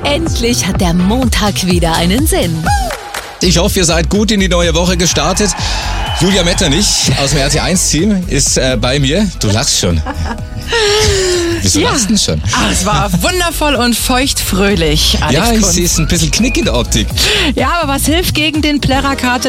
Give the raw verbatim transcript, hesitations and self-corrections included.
Endlich hat der Montag wieder einen Sinn. Ich hoffe, ihr seid gut in die neue Woche gestartet. Julia Metternich aus dem R T eins Team ist äh, bei mir. Du lachst schon. Wieso Ja. lachst du denn schon? Ach, es war wundervoll und feuchtfröhlich, Alex Ja, ich Kunz. sehe es ein bisschen Knick in der Optik. Ja, aber was hilft gegen den Plärrer-Kater?